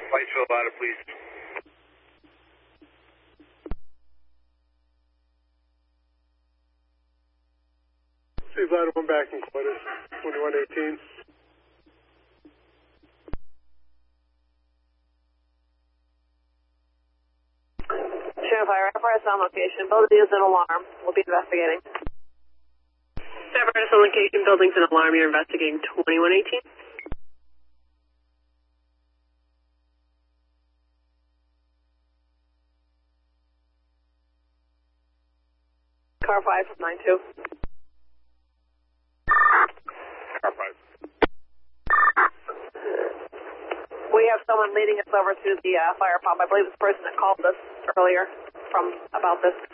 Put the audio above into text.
Lights fill louder, please. Steve Ladder, 1 back in quarters, 2118. Sheriff, fire apparatus on location. Building is an alarm. We'll be investigating. Apparatus on location. Building's an alarm. You're investigating 2118. Car 5 from 92. Car 5. We have someone leading us over to the fire pump. I believe it's the person that called us earlier about this.